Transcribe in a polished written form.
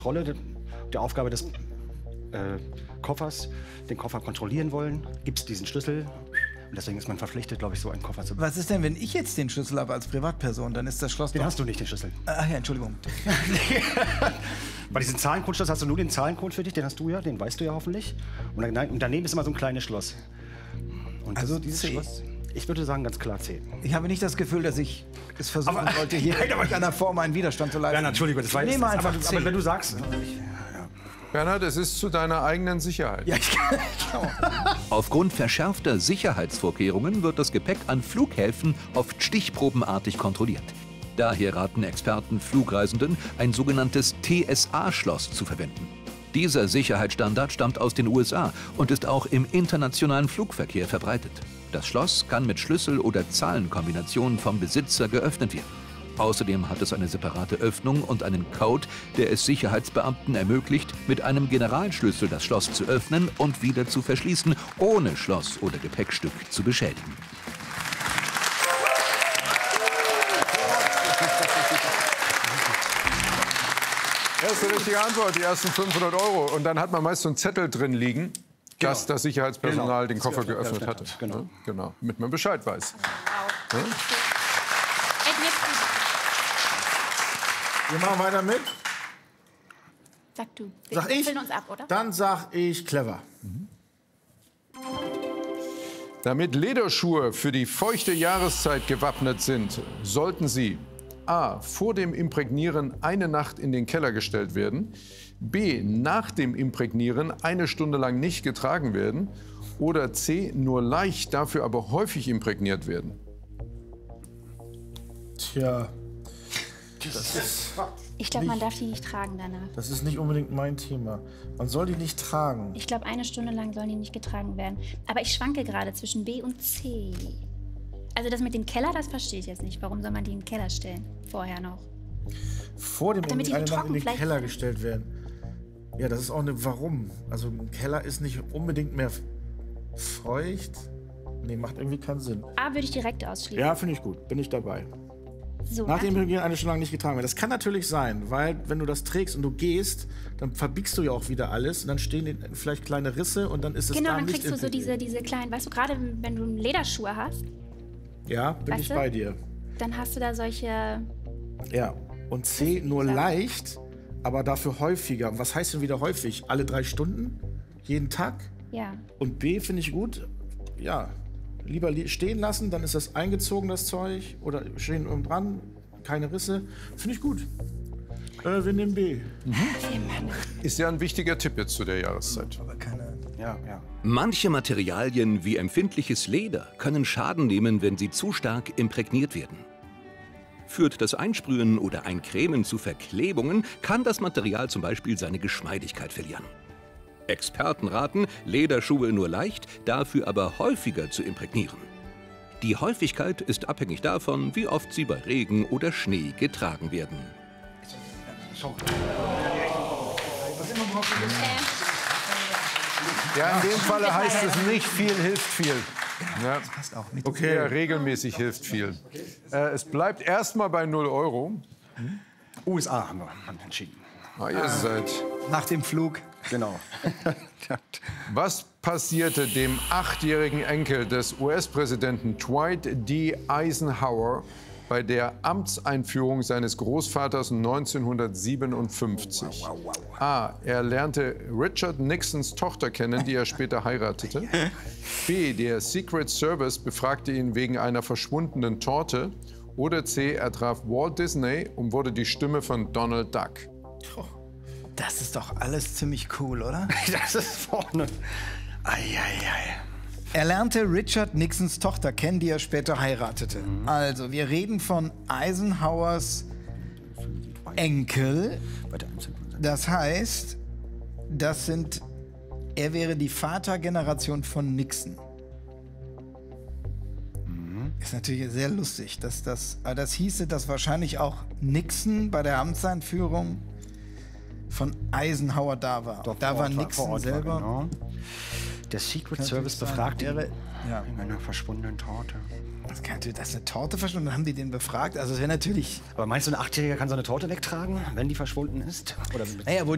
Rolle der Aufgabe des Koffers, den Koffer kontrollieren wollen. Gibt es diesen Schlüssel? Und deswegen ist man verpflichtet, glaube ich, so einen Koffer zu bekommen. Was ist denn, wenn ich jetzt den Schlüssel habe als Privatperson? Dann ist das Schloss Den doch... hast du nicht, den Schlüssel. Ach ja, Entschuldigung. Bei diesem Zahlencode-Schloss hast du nur den Zahlencode für dich, den hast du ja, den weißt du ja hoffentlich. Und daneben ist immer so ein kleines Schloss. Und also dieses C. Schloss, ich würde sagen, ganz klar C. Ich habe nicht das Gefühl, dass ich es versuchen wollte, hier in irgendeiner Form einen Widerstand zu leisten. Ja, Entschuldigung, das war jetzt... Aber wenn du sagst... Bernhard, es ist zu deiner eigenen Sicherheit. Ja, Aufgrund verschärfter Sicherheitsvorkehrungen wird das Gepäck an Flughäfen oft stichprobenartig kontrolliert. Daher raten Experten Flugreisenden, ein sogenanntes TSA-Schloss zu verwenden. Dieser Sicherheitsstandard stammt aus den USA und ist auch im internationalen Flugverkehr verbreitet. Das Schloss kann mit Schlüssel- oder Zahlenkombinationen vom Besitzer geöffnet werden. Außerdem hat es eine separate Öffnung und einen Code, der es Sicherheitsbeamten ermöglicht, mit einem Generalschlüssel das Schloss zu öffnen und wieder zu verschließen, ohne Schloss oder Gepäckstück zu beschädigen. Erste richtige Antwort, die ersten 500 €. Und dann hat man meist so einen Zettel drin liegen, dass das Sicherheitspersonal den Koffer geöffnet hatte. Genau. Damit man Bescheid weiß. Ja? Wir machen weiter mit. Sag du. Sag ich? Wir füllen uns ab, oder? Dann sag ich clever. Damit Lederschuhe für die feuchte Jahreszeit gewappnet sind, sollten sie a. vor dem Imprägnieren eine Nacht in den Keller gestellt werden, b. nach dem Imprägnieren eine Stunde lang nicht getragen werden oder c. nur leicht, dafür aber häufig imprägniert werden. Tja, Ich glaube, man darf die nicht tragen danach. das ist nicht unbedingt mein Thema. Man soll die nicht tragen. Ich glaube, eine Stunde lang sollen die nicht getragen werden. Aber ich schwanke gerade zwischen B und C. Also das mit dem Keller, das verstehe ich jetzt nicht. Warum soll man die in den Keller stellen? Vorher noch. Vor dem Damit die eine Nacht in trocken den vielleicht Keller sind. gestellt werden. Ja, das ist auch eine Warum. Also ein Keller ist nicht unbedingt mehr feucht. Nee, macht irgendwie keinen Sinn. A würde ich direkt ausschließen. Ja, finde ich gut. Bin ich dabei. So, Nach dem Imprägnieren eine Stunde lang nicht getragen werden. Das kann natürlich sein, weil wenn du das trägst und du gehst, dann verbiegst du ja auch wieder alles und dann stehen vielleicht kleine Risse und dann ist es genau, da dann nicht kriegst du so imprägniert. diese kleinen, weißt du, gerade wenn du Lederschuhe hast, Ja, bin Weißt ich du? bei dir. dann hast du da solche... Ja. Und C, nur leicht, aber dafür häufiger. Und was heißt denn wieder häufig? Alle 3 Stunden? Jeden Tag? Ja. Und B finde ich gut. Ja, lieber stehen lassen, dann ist das eingezogen, das Zeug. Oder stehen oben dran, keine Risse. Finde ich gut. Wir nehmen B. Ist ja ein wichtiger Tipp jetzt zu der Jahreszeit. Aber keine... Ja. Manche Materialien wie empfindliches Leder können Schaden nehmen, wenn sie zu stark imprägniert werden. Führt das Einsprühen oder Eincremen zu Verklebungen, kann das Material zum Beispiel seine Geschmeidigkeit verlieren. Experten raten, Lederschuhe nur leicht, dafür aber häufiger zu imprägnieren. Die Häufigkeit ist abhängig davon, wie oft sie bei Regen oder Schnee getragen werden. Ja, in dem Falle heißt es nicht viel hilft viel. Ja. Passt auch mit. Okay, ja, regelmäßig hilft viel. Es bleibt erstmal bei 0 €. USA haben wir entschieden. Ihr seid. Nach dem Flug. Genau. Was passierte dem 8-jährigen Enkel des US-Präsidenten Dwight D. Eisenhower bei der Amtseinführung seines Großvaters 1957? A. Er lernte Richard Nixons Tochter kennen, die er später heiratete. B. Der Secret Service befragte ihn wegen einer verschwundenen Torte. Oder C. Er traf Walt Disney und wurde die Stimme von Donald Duck. Das ist doch alles ziemlich cool, oder? Das ist vorne. Eieiei. Er lernte Richard Nixons Tochter kennen, die er später heiratete. Also, wir reden von Eisenhowers Enkel. Das heißt, er wäre die Vatergeneration von Nixon. Ist natürlich sehr lustig, dass das hieße, dass wahrscheinlich auch Nixon bei der Amtseinführung von Eisenhower da war. Da war Nixon selber. Genau. Der Secret Service befragt ihn wegen einer verschwundenen Torte. Das ist eine Torte verschwunden, dann haben die den befragt. Also es wäre natürlich... Aber meinst du, ein 8-Jähriger kann so eine Torte wegtragen, wenn die verschwunden ist? Oder Naja, wo